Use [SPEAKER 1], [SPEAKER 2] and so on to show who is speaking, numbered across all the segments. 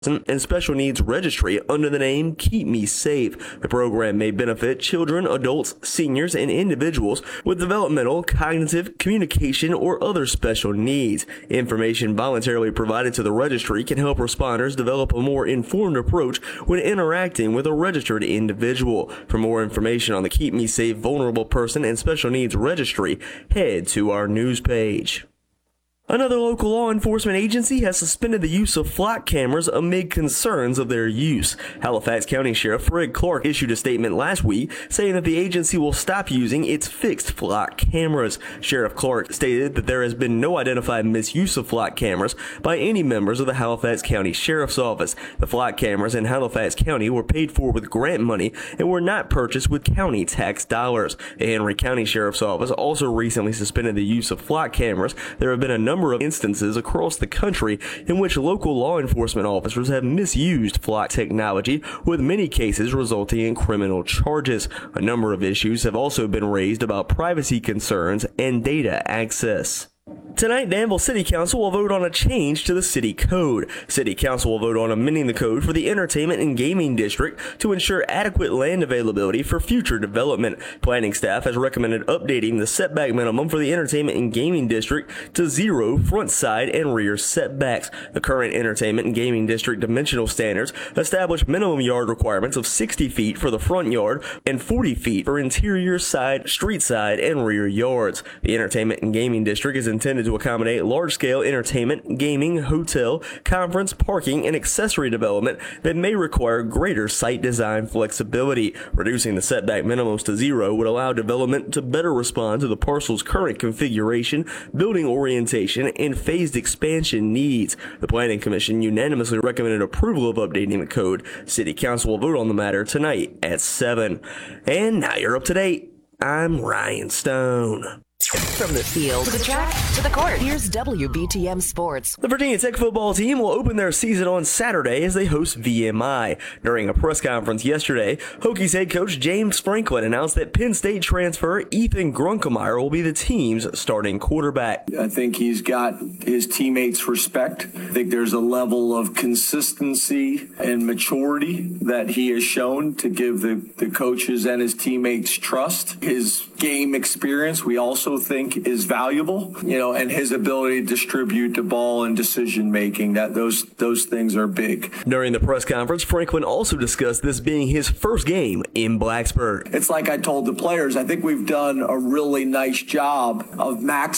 [SPEAKER 1] and Special Needs Registry under the name Keep Me Safe. The program may benefit children, adults, seniors, and individuals with developmental, cognitive, communication, or other special needs. Information voluntarily provided to the registry can help responders develop a more informed approach when interacting with a registered individual. For more information on the Keep Me Safe Vulnerable Person and Special Needs Registry, head to our news page. Another local law enforcement agency has suspended the use of flock cameras amid concerns of their use. Halifax County Sheriff Fred Clark issued a statement last week saying that the agency will stop using its fixed flock cameras. Sheriff Clark stated that there has been no identified misuse of flock cameras by any members of the Halifax County Sheriff's Office. The flock cameras in Halifax County were paid for with grant money and were not purchased with county tax dollars. The Henry County Sheriff's Office also recently suspended the use of flock cameras. There have been a number of instances across the country in which local law enforcement officers have misused flock technology, with many cases resulting in criminal charges. A number of issues have also been raised about privacy concerns and data access. Tonight, Danville City Council will vote on a change to the city code. City Council will vote on amending the code for the entertainment and gaming district to ensure adequate land availability for future development. Planning staff has recommended updating the setback minimum for the entertainment and gaming district to 0 front, side, and rear setbacks. The current entertainment and gaming district dimensional standards establish minimum yard requirements of 60 feet for the front yard and 40 feet for interior, side, street side, and rear yards. The entertainment and gaming district is intended to accommodate large-scale entertainment, gaming, hotel, conference, parking, and accessory development that may require greater site design flexibility. Reducing the setback minimums to 0 would allow development to better respond to the parcel's current configuration, building orientation, and phased expansion needs. The Planning Commission unanimously recommended approval of updating the code. City Council will vote on the matter tonight at 7. And now you're up to date. I'm Ryan Stone.
[SPEAKER 2] From the field to the track to the court, here's WBTM Sports.
[SPEAKER 1] The Virginia Tech football team will open their season on Saturday as they host VMI. During a press conference yesterday, Hokies head coach James Franklin announced that Penn State transfer Ethan Grunkemeyer will be the team's starting quarterback.
[SPEAKER 3] I think he's got his teammates' respect. I think there's a level of consistency and maturity that he has shown to give the coaches and his teammates trust. His game experience, we also think, is valuable, and his ability to distribute the ball and decision making, that those things are big.
[SPEAKER 1] During the press conference, Franklin also discussed this being his first game in Blacksburg.
[SPEAKER 3] It's like I told the players, I think we've done a really nice job of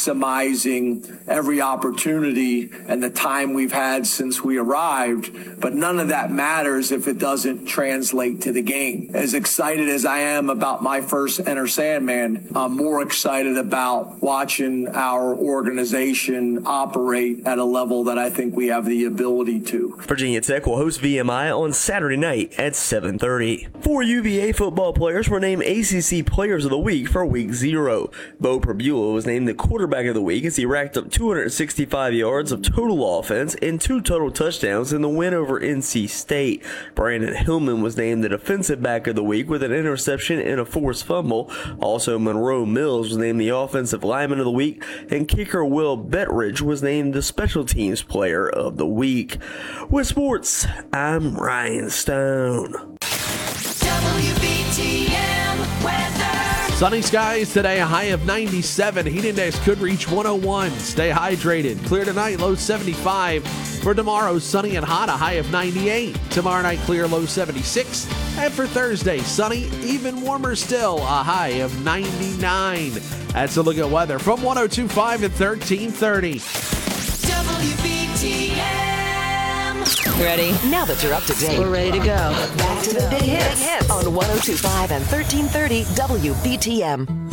[SPEAKER 3] maximizing every opportunity and the time we've had since we arrived, but none of that matters if it doesn't translate to the game. As excited as I am about my first Enter Sandman, I'm more excited about watching our organization operate at a level that I think we have the ability to.
[SPEAKER 1] Virginia Tech will host VMI on Saturday night at 7:30. 4 UVA football players were named ACC Players of the Week for Week 0. Bo Prabula was named the Quarterback of the Week as he racked up 265 yards of total offense and 2 total touchdowns in the win over NC State. Brandon Hillman was named the Defensive Back of the Week with an interception and a forced fumble. Also, Monroe Mills was named the Offensive Lineman of the Week, and kicker Will Bettridge was named the Special Teams Player of the Week. With sports, I'm Ryan Stone.
[SPEAKER 4] WBTM weather.
[SPEAKER 5] Sunny skies today, a high of 97. Heat index could reach 101. Stay hydrated. Clear tonight, low 75. For tomorrow, sunny and hot, a high of 98. Tomorrow night, clear, low 76. And for Thursday, sunny, even warmer still, a high of 99. That's a look at weather from 102.5 at 1330.
[SPEAKER 4] WBTM.
[SPEAKER 2] Ready? Now that you're up to date,
[SPEAKER 4] We're ready to go.
[SPEAKER 2] back to the big hits on 102.5 and 1330 WBTM.